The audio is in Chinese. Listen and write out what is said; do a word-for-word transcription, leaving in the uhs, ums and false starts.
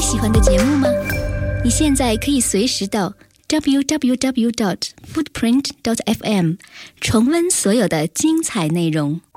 喜欢的节目吗？你现在可以随时到 double-u double-u double-u dot footprint dot f m 重温所有的精彩内容。